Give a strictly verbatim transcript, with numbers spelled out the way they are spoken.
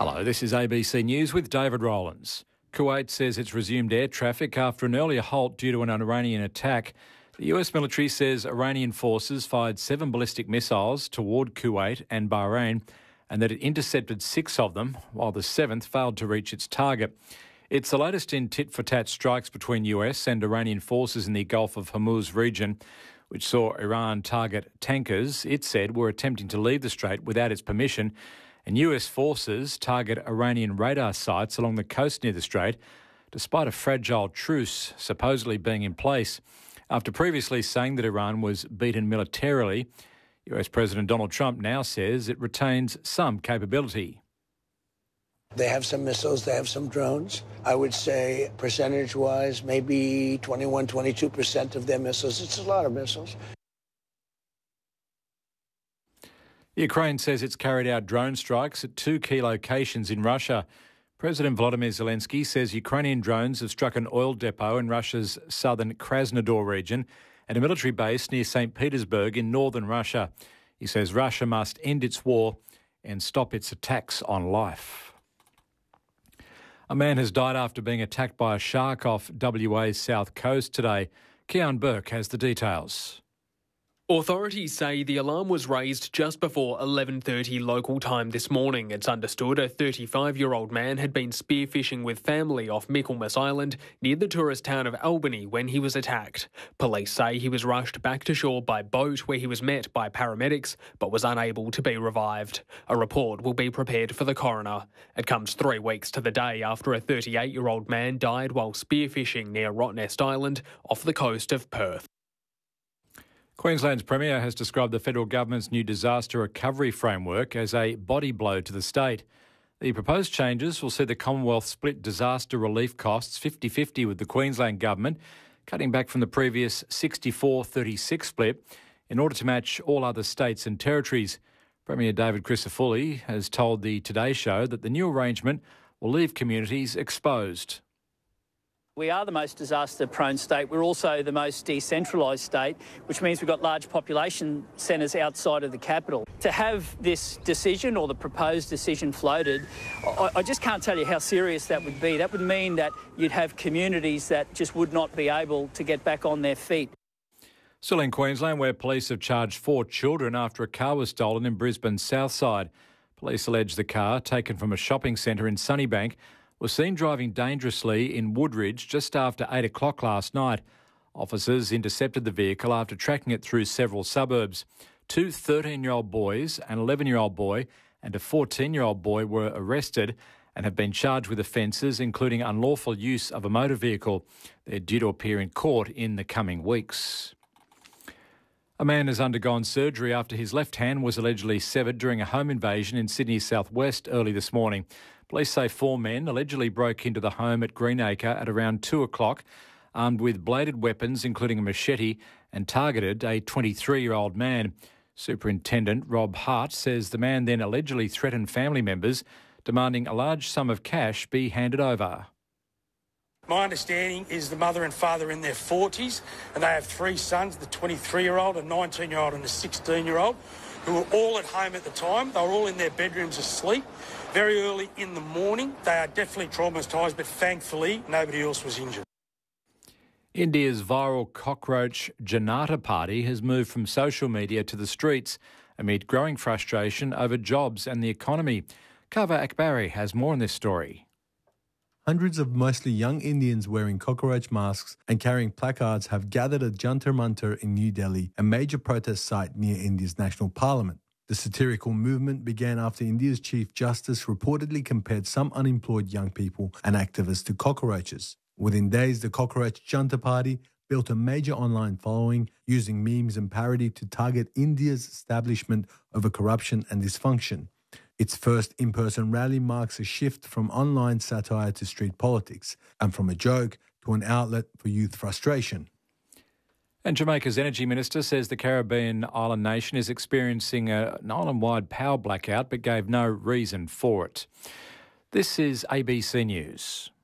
Hello, this is A B C News with David Rowlands. Kuwait says it's resumed air traffic after an earlier halt due to an Iranian attack. The U S military says Iranian forces fired seven ballistic missiles toward Kuwait and Bahrain and that it intercepted six of them, while the seventh failed to reach its target. It's the latest in tit-for-tat strikes between U S and Iranian forces in the Gulf of Hormuz region, which saw Iran target tankers it said were attempting to leave the strait without its permission, and U S forces target Iranian radar sites along the coast near the strait, despite a fragile truce supposedly being in place. After previously saying that Iran was beaten militarily, U S President Donald Trump now says it retains some capability. They have some missiles, they have some drones. I would say percentage-wise, maybe twenty-one, twenty-two percent of their missiles. It's a lot of missiles. Ukraine says it's carried out drone strikes at two key locations in Russia. President Volodymyr Zelensky says Ukrainian drones have struck an oil depot in Russia's southern Krasnodar region and a military base near Saint Petersburg in northern Russia. He says Russia must end its war and stop its attacks on life. A man has died after being attacked by a shark off W A's south coast today. Kean Burke has the details. Authorities say the alarm was raised just before eleven thirty local time this morning. It's understood a thirty-five-year-old man had been spearfishing with family off Michaelmas Island near the tourist town of Albany when he was attacked. Police say he was rushed back to shore by boat where he was met by paramedics but was unable to be revived. A report will be prepared for the coroner. It comes three weeks to the day after a thirty-eight-year-old man died while spearfishing near Rottnest Island off the coast of Perth. Queensland's Premier has described the federal government's new disaster recovery framework as a body blow to the state. The proposed changes will see the Commonwealth split disaster relief costs fifty-fifty with the Queensland government, cutting back from the previous sixty-four thirty-six split in order to match all other states and territories. Premier David Crisafulli has told the Today Show that the new arrangement will leave communities exposed. We are the most disaster-prone state. We're also the most decentralised state, which means we've got large population centres outside of the capital. To have this decision or the proposed decision floated, I, I just can't tell you how serious that would be. That would mean that you'd have communities that just would not be able to get back on their feet. Still in Queensland, where police have charged four children after a car was stolen in Brisbane's south side. Police allege the car, taken from a shopping centre in Sunnybank, was seen driving dangerously in Woodridge just after eight o'clock last night. Officers intercepted the vehicle after tracking it through several suburbs. Two thirteen-year-old boys, an eleven-year-old boy and a fourteen-year-old boy were arrested and have been charged with offences including unlawful use of a motor vehicle. They're due to appear in court in the coming weeks. A man has undergone surgery after his left hand was allegedly severed during a home invasion in Sydney's southwest early this morning. Police say four men allegedly broke into the home at Greenacre at around two o'clock, armed with bladed weapons including a machete, and targeted a twenty-three-year-old man. Superintendent Rob Hart says the man then allegedly threatened family members, demanding a large sum of cash be handed over. My understanding is the mother and father are in their forties and they have three sons, the twenty-three-year-old, a nineteen-year-old and a sixteen-year-old, who were all at home at the time. They were all in their bedrooms asleep. Very early in the morning, they are definitely traumatised, but thankfully nobody else was injured. India's viral cockroach Janata Party has moved from social media to the streets amid growing frustration over jobs and the economy. Kava Akbari has more on this story. Hundreds of mostly young Indians wearing cockroach masks and carrying placards have gathered at Jantar Mantar in New Delhi, a major protest site near India's national parliament. The satirical movement began after India's Chief Justice reportedly compared some unemployed young people and activists to cockroaches. Within days, the Cockroach Janata Party built a major online following, using memes and parody to target India's establishment over corruption and dysfunction. Its first in-person rally marks a shift from online satire to street politics, and from a joke to an outlet for youth frustration. And Jamaica's Energy Minister says the Caribbean island nation is experiencing a, an island-wide power blackout but gave no reason for it. This is A B C News.